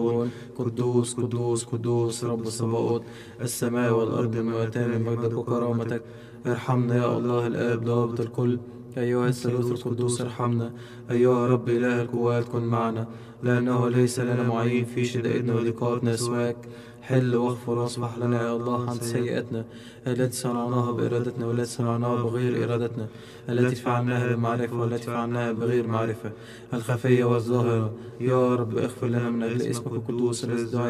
يصرخون قدوس قدوس قدوس رب الصباؤوت، السماء والأرض ملوءتان من مجدك وكرامتك. ارحمنا يا الله الآب ضابط الكل، أيها الثالوث القدوس ارحمنا. أيها رب إله القوات كن معنا، لأنه ليس لنا معين في شدائدنا وضيقاتنا سواك. حل واغفر واصفح لنا يا الله عن سيئاتنا التي صنعناها بإرادتنا والتي صنعناها بغير إرادتنا، التي فعلناها بمعرفة والتي فعلناها بغير معرفة، الخفية والظاهرة. يا رب اغفر لنا من أجل اسمك القدوس الذي دعا